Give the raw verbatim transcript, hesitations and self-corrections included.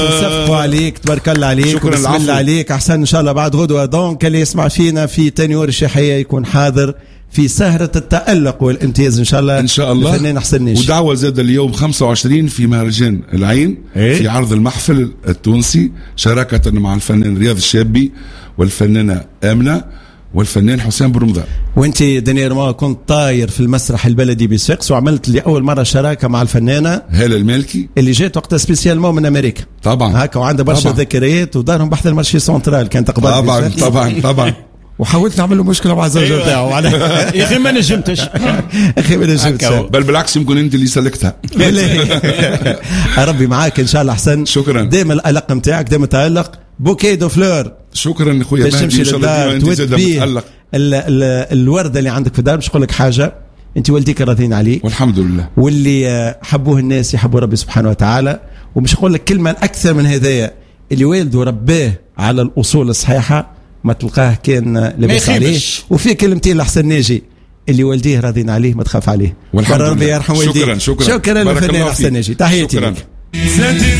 نصفقوا عليك تبارك الله عليك. شكرا بسم الله عليك. أحسن إن شاء الله بعد غدوة. دونك اللي يسمع فينا في تنور الشيحية يكون حاضر في سهرة التألق والامتياز إن شاء الله. إن شاء الله. الفنان حسن ناجي. ودعوة زاد اليوم خمسة وعشرين في مهرجان العين إيه؟ في عرض المحفل التونسي شراكة مع الفنان رياض الشابي والفنانة آمنة والفنان حسام برمضان. وانت دنير ما كنت طاير في المسرح البلدي بسفيقس وعملت لأول مرة شراكة مع الفنانة هالة المالكي اللي جات وقتها سبيسيال مو من أمريكا طبعا هكا وعندها برشا ذكريات ودارهم بحث المارشي سنترال كانت قبل طبعا طبعا طبعا وحاولت نعمل له مشكله مع الزوجه نتاعو يا اخي ما نجمتش اخي ما نجمتش بل بالعكس يمكن انت اللي سلكتها. ربي معاك ان شاء الله احسن. شكرا. دائما الالق نتاعك دائما تالق بوكي دو فلور. شكرا اخويا مهدي ان شاء الله انت زاد متالق. الورده اللي عندك في الدار باش نقول لك حاجه انت والديك راضين عليك والحمد لله واللي حبوه الناس يحبوا ربي سبحانه وتعالى. ومش نقول لك كلمه اكثر من هذايا اللي والده رباه على الاصول الصحيحه ما تلقاه كان لاباس عليه. وفي كلمتين لحسن ناجي اللي والديه راضين عليه ما تخاف عليه والحمد لله. ربي يرحم والديه. شكرا شكرا شكرا للفنان حسن ناجي. تحياتي لك.